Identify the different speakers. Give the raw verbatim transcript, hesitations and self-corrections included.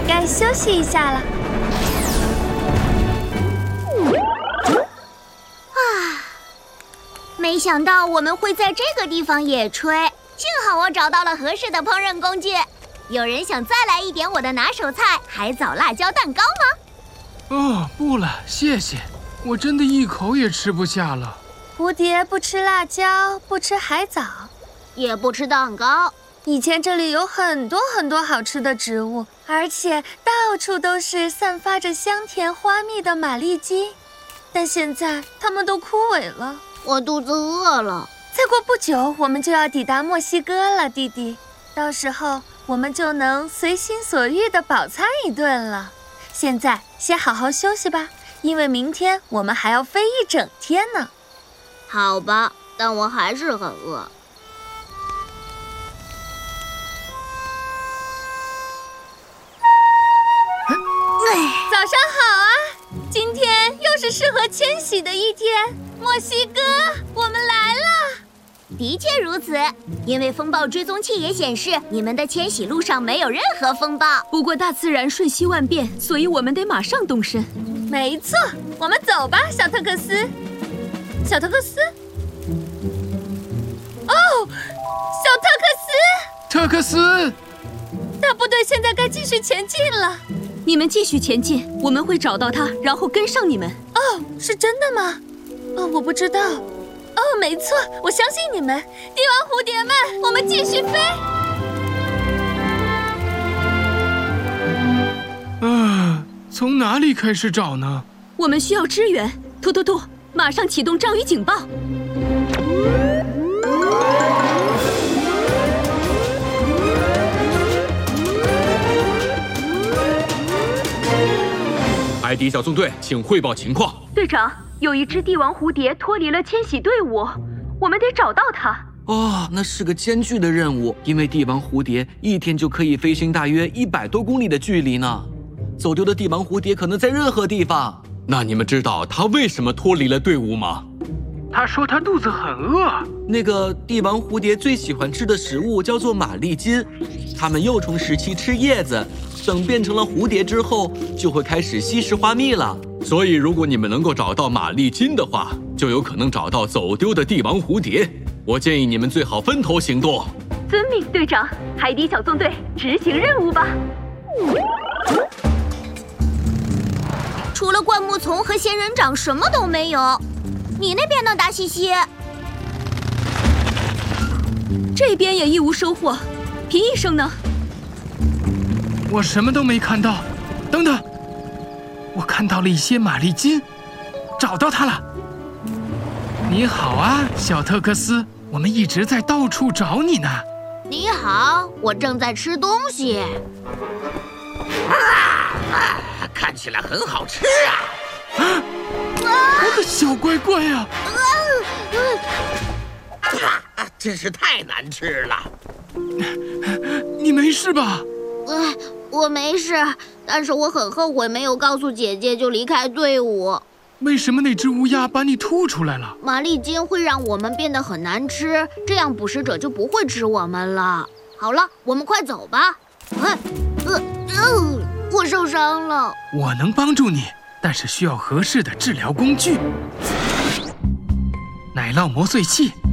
Speaker 1: 该休息一下了。
Speaker 2: 啊，没想到我们会在这个地方野炊，幸好我找到了合适的烹饪工具。有人想再来一点我的拿手菜——海藻辣椒蛋糕吗？
Speaker 3: 哦，不了，谢谢，我真的一口也吃不下了。
Speaker 1: 蝴蝶不吃辣椒，不吃海藻，
Speaker 2: 也不吃蛋糕。
Speaker 1: 以前这里有很多很多好吃的植物，而且到处都是散发着香甜花蜜的马丽基，但现在它们都枯萎了。
Speaker 2: 我肚子饿了。
Speaker 1: 再过不久，我们就要抵达墨西哥了，弟弟。到时候我们就能随心所欲地饱餐一顿了。现在先好好休息吧，因为明天我们还要飞一整天呢。
Speaker 2: 好吧，但我还是很饿。
Speaker 1: 早上好啊！今天又是适合迁徙的一天，墨西哥，我们来了。
Speaker 2: 的确如此，因为风暴追踪器也显示你们的迁徙路上没有任何风暴。
Speaker 4: 不过大自然瞬息万变，所以我们得马上动身。
Speaker 1: 没错，我们走吧，小特克斯。小特克斯？哦，小特克斯！
Speaker 3: 特克斯！
Speaker 1: 大部队现在该继续前进了。
Speaker 4: 你们继续前进，我们会找到它，然后跟上你们。
Speaker 1: 哦，是真的吗？哦，我不知道。哦，没错，我相信你们，帝王蝴蝶们，我们继续飞。
Speaker 3: 啊，从哪里开始找呢？
Speaker 4: 我们需要支援，突突突，马上启动章鱼警报。
Speaker 5: 海底小纵队，请汇报情况。
Speaker 4: 队长，有一只帝王蝴蝶脱离了迁徙队伍，我们得找到它。
Speaker 6: 哦，那是个艰巨的任务，因为帝王蝴蝶一天就可以飞行大约一百多公里的距离呢。走丢的帝王蝴蝶可能在任何地方。
Speaker 5: 那你们知道它为什么脱离了队伍吗？
Speaker 3: 他说他肚子很饿。
Speaker 6: 那个帝王蝴蝶最喜欢吃的食物叫做马利金，它们幼虫时期吃叶子，等变成了蝴蝶之后，就会开始吸食花蜜了。
Speaker 5: 所以，如果你们能够找到马利金的话，就有可能找到走丢的帝王蝴蝶。我建议你们最好分头行动。
Speaker 4: 遵命，队长。海底小纵队，执行任务吧。
Speaker 2: 除了灌木丛和仙人掌，什么都没有。你那边呢，达西西？
Speaker 4: 这边也一无收获。皮医生呢？
Speaker 3: 我什么都没看到。等等，我看到了一些马利金，找到它了。你好啊，小特克斯，我们一直在到处找你呢。
Speaker 2: 你好，我正在吃东西。
Speaker 7: 啊啊，看起来很好吃啊！
Speaker 3: 啊我的小乖乖呀、
Speaker 7: 啊！啊，真是太难吃了。
Speaker 3: 你没事吧？
Speaker 2: 呃，我没事，但是我很后悔没有告诉姐姐就离开队伍。
Speaker 3: 为什么那只乌鸦把你吐出来了？
Speaker 2: 马利金会让我们变得很难吃，这样捕食者就不会吃我们了。好了，我们快走吧。呃呃呃，我受伤了。
Speaker 3: 我能帮助你，但是需要合适的治疗工具。奶酪磨碎器、